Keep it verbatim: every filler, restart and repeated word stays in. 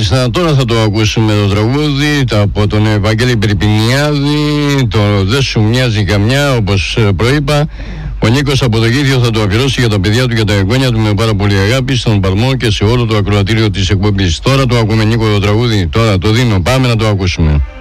Μάλιστα, τώρα θα το ακούσουμε το τραγούδι από τον Ευαγγέλη Περιπινιάδη, το «Δεν σου μοιάζει καμιά», όπως προείπα. Ο Νίκος από το Γήθιο θα το αφιερώσει για τα παιδιά του και τα εγγόνια του με πάρα πολύ αγάπη στον Παλμό και σε όλο το ακροατήριο της εκπομπής. Τώρα το ακούμε, Νίκο, το τραγούδι, τώρα το δίνω, πάμε να το ακούσουμε.